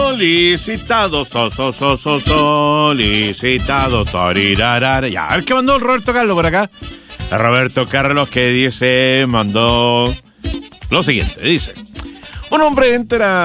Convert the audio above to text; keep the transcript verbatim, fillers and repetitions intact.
Solicitado, so, so, so, so, solicitado. Torirarara. Ya, a ver qué mandó el Roberto Carlos por acá. Roberto Carlos que dice, mandó lo siguiente, dice: un hombre entera